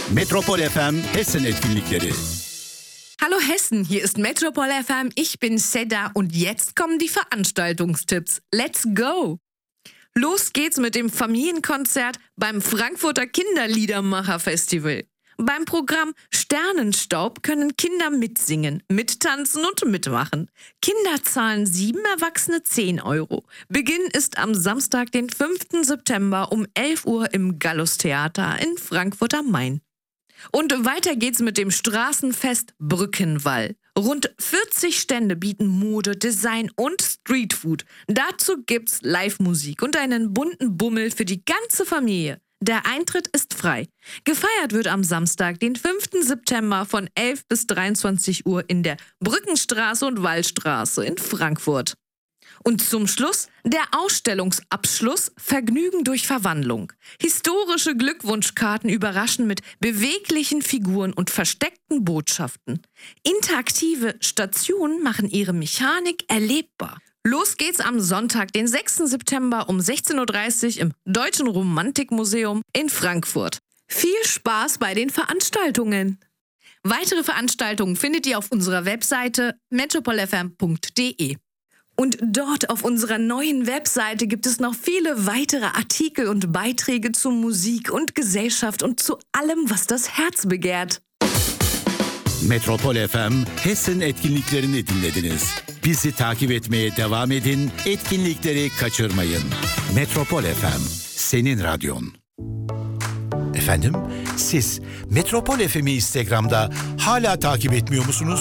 Metropol FM Hessen Etkinlikleri. Hallo Hessen, hier ist Metropol FM, ich bin Seda und jetzt kommen die Veranstaltungstipps. Let's go! Los geht's mit dem Familienkonzert beim Frankfurter Kinderliedermacher-Festival. Beim Programm Sternenstaub können Kinder mitsingen, mittanzen und mitmachen. Kinder zahlen 7, Erwachsene 10 Euro. Beginn ist am Samstag, den 5. September um 11 Uhr im Gallus-Theater in Frankfurt am Main. Und weiter geht's mit dem Straßenfest Brückenwall. Rund 40 Stände bieten Mode, Design und Streetfood. Dazu gibt's Live-Musik und einen bunten Bummel für die ganze Familie. Der Eintritt ist frei. Gefeiert wird am Samstag, den 5. September von 11 bis 23 Uhr in der Brückenstraße und Wallstraße in Frankfurt. Und zum Schluss der Ausstellungsabschluss Vergnügen durch Verwandlung. Historische Glückwunschkarten überraschen mit beweglichen Figuren und versteckten Botschaften. Interaktive Stationen machen ihre Mechanik erlebbar. Los geht's am Sonntag, den 6. September um 16.30 Uhr im Deutschen Romantikmuseum in Frankfurt. Viel Spaß bei den Veranstaltungen! Weitere Veranstaltungen findet ihr auf unserer Webseite metropolfm.de. Und dort auf unserer neuen Webseite gibt es noch viele weitere Artikel und Beiträge zu Musik und Gesellschaft und zu allem, was das Herz begehrt. Metropol FM Hessen etkinliklerini dinlediniz. Bizi takip etmeye devam edin, etkinlikleri kaçırmayın. Metropol FM, senin radyon. Efendim, siz Metropol FM'i Instagram'da hala takip etmiyor musunuz?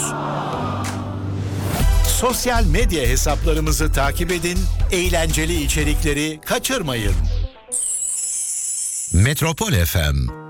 Sosyal medya hesaplarımızı takip edin, eğlenceli içerikleri kaçırmayın. Metropol FM